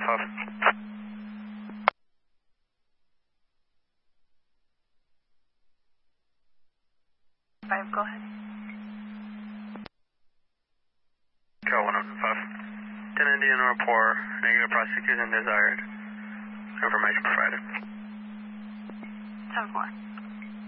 105. Five, go ahead. Cal 105. 10 Indian report, negative prosecution desired. Information provided. 10-4.